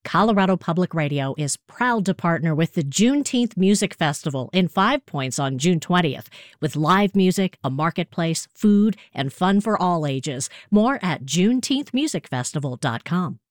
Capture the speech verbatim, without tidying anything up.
Colorado Public Radio is proud to partner with the Juneteenth Music Festival in Five Points on June twentieth, with live music, a marketplace, food, and fun for all ages. More at juneteenth music festival dot com.